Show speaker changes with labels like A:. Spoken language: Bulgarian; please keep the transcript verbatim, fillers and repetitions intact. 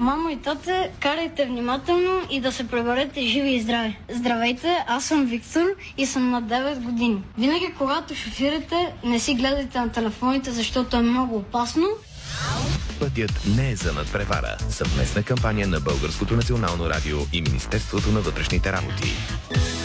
A: Мамо и тате, карайте внимателно и да се преберете живи и здрави. Здравейте, аз съм Виктор и съм на девет години. Винаги, когато шофирате, не си гледайте на телефоните, защото е много опасно.
B: Пътят не е за надпревара. Съвместна кампания на Българското национално радио и Министерството на вътрешните работи.